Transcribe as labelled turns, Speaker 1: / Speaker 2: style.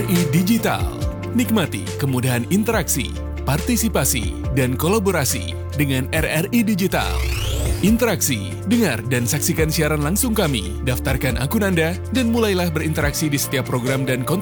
Speaker 1: RRI Digital. Nikmati kemudahan interaksi, partisipasi, dan kolaborasi dengan RRI Digital. Interaksi, dengar dan saksikan siaran langsung kami, daftarkan akun Anda, dan mulailah berinteraksi di setiap program dan konten